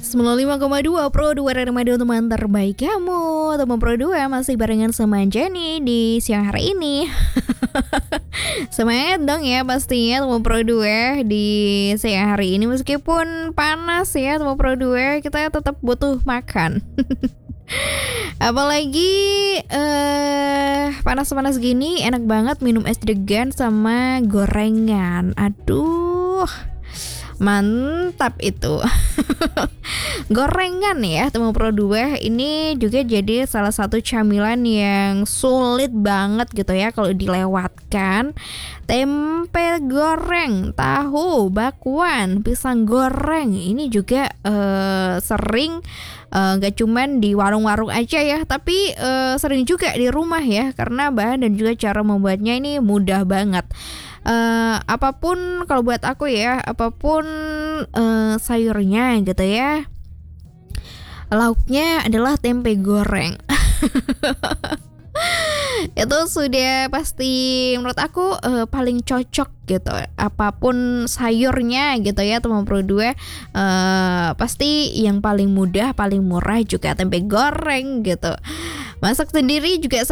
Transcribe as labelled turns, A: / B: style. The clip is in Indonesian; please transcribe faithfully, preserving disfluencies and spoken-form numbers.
A: sembilan puluh lima koma dua Pro dua Radio teman terbaik kamu. Teman Pro dua masih barengan sama Jenny di siang hari ini. Semangat dong ya pastinya teman Pro dua di siang hari ini. Meskipun panas ya teman Pro dua, kita tetap butuh makan. Apalagi eh panas-panas gini enak banget minum es degan sama gorengan. Aduh, mantap itu. Gorengan ya teman Pro dua ini juga jadi salah satu camilan yang sulit banget gitu ya kalau dilewatkan. Tempe goreng, tahu, bakwan, pisang goreng ini juga uh, sering uh, gak cuman di warung-warung aja ya, tapi uh, sering juga di rumah ya, karena bahan dan juga cara membuatnya ini mudah banget. Uh, apapun kalau buat aku ya, apapun uh, sayurnya gitu ya, lauknya adalah tempe goreng. Itu sudah pasti menurut aku uh, paling cocok gitu. Apapun sayurnya gitu ya teman Pro dua, uh, pasti yang paling mudah, paling murah juga tempe goreng gitu. Masak sendiri juga